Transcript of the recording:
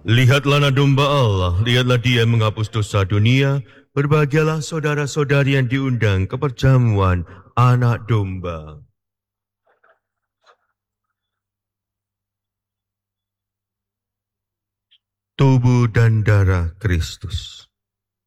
Lihatlah anak domba Allah, lihatlah dia menghapus dosa dunia. Berbahagialah saudara-saudari yang diundang ke perjamuan anak domba. Tubuh dan darah Kristus.